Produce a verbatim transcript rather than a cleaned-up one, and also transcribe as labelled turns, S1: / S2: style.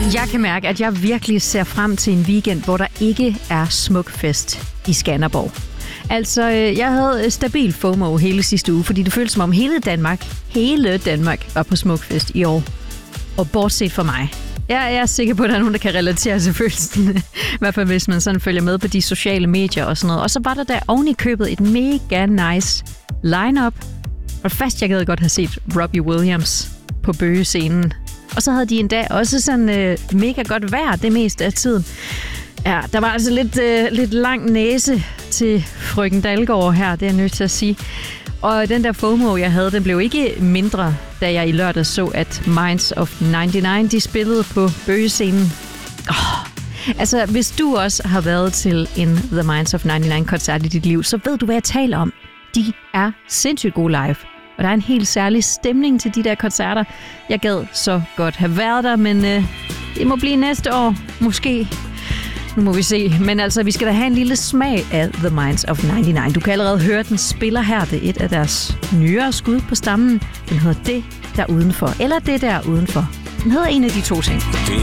S1: Jeg kan mærke, at jeg virkelig ser frem til en weekend, hvor der ikke er Smukfest i Skanderborg. Altså, jeg havde stabil FOMO hele sidste uge, fordi det føltes som om hele Danmark, hele Danmark var på Smukfest i år. Og bortset fra mig. Jeg er sikker på, at der er nogen, der kan relatere til følelsen. I hvert fald, hvis man sådan følger med på de sociale medier og sådan noget. Og så var der der oven i købet et mega nice line-up. Og fast, jeg gad godt have set Robbie Williams på bøgescenen. Og så havde de endda også sådan øh, mega godt vejr det meste af tiden. Ja, der var altså lidt, øh, lidt lang næse til frøken Dalgaard her, det er jeg nødt til at sige. Og den der FOMO, jeg havde, den blev ikke mindre, da jeg i lørdag så, at Minds of nioghalvfems, de spillede på bøgescenen. Oh, altså, hvis du også har været til en The Minds of nioghalvfems-koncert i dit liv, så ved du, hvad jeg taler om. De er sindssygt gode live. Og der er en helt særlig stemning til de der koncerter. Jeg gad så godt have været der, men øh, det må blive næste år. Måske. Nu må vi se. Men altså, vi skal da have en lille smag af The Minds of nioghalvfems. Du kan allerede høre, den spiller her. Det er et af deres nyere skud på stammen. Den hedder Det der udenfor. Eller Det der udenfor. Den hedder en af de to ting.